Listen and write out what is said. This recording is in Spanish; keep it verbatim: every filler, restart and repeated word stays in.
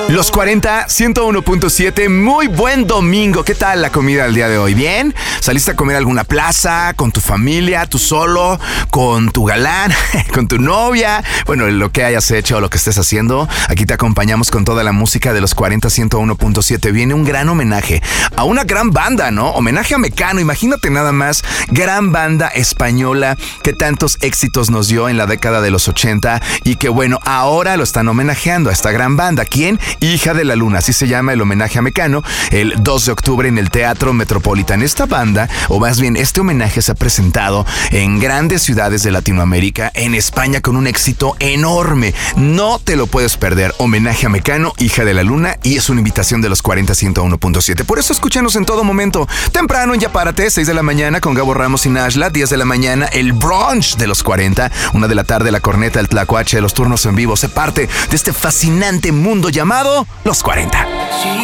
Los cuarenta, ciento uno punto siete, muy buen domingo. ¿Qué tal la comida del día de hoy? ¿Bien? ¿Saliste a comer a alguna plaza? ¿Con tu familia? ¿Tú solo? ¿Con tu galán? ¿Con tu novia? Bueno, lo que hayas hecho o lo que estés haciendo, aquí te acompañamos con toda la música de los cuarenta, ciento uno punto siete. Viene un gran homenaje a una gran banda, ¿no? Homenaje a Mecano, imagínate nada más. Gran banda española que tantos éxitos nos dio en la década de los ochenta y que bueno, ahora lo están homenajeando a esta gran banda. ¿Quién? Hija de la Luna, así se llama el homenaje a Mecano, el dos de octubre en el Teatro Metropolitan. Esta banda, o más bien este homenaje, se ha presentado en grandes ciudades de Latinoamérica, en España, con un éxito enorme. No te lo puedes perder. Homenaje a Mecano, Hija de la Luna, y es una invitación de los cuarenta, ciento uno punto siete. Por eso escúchanos en todo momento. Temprano en Ya Párate, seis de la mañana con Gabo Ramos y Nashla, diez de la mañana el brunch de los cuarenta, una de la tarde la corneta, el tlacuache, los turnos en vivo. Se parte de este fascinante mundo llamado Los cuarenta.